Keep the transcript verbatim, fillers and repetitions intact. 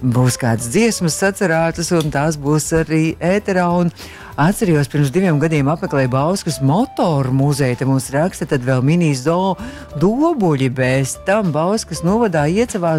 būs kādas dziesmas sacerētas, un tās būs arī ēterā. Un atcerījos, pirms diviem gadiem apmeklēju Bauskas motoru muzeju, te mums raksta, tad vēl mini zoo Dobuļi, bez tam Bauskas novadā iecavās